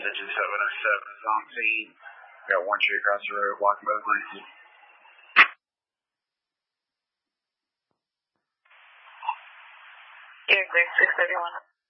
Digit 707 is on scene. We got one tree across the road blocking both lanes. You're clear, 631.